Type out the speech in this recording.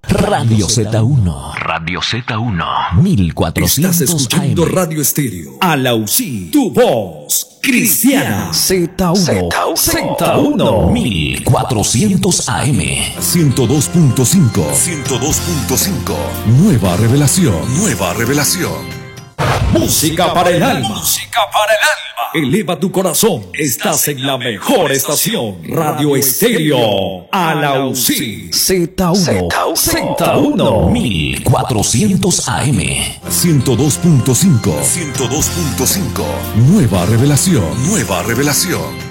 Radio Z1. Radio Z1. 1400 Estás escuchando AM. Radio Estéreo. Alausí, tu voz cristiana. Z1. Z1. 1400 AM. 102.5. 102.5. Nueva revelación. Nueva revelación. Música para el alma. Música para el alma. Eleva tu corazón. Estás en la mejor estación. Radio Estéreo. Alausí. Z1. Z1. 1400 AM. 102.5. 102.5. Nueva revelación. Nueva revelación.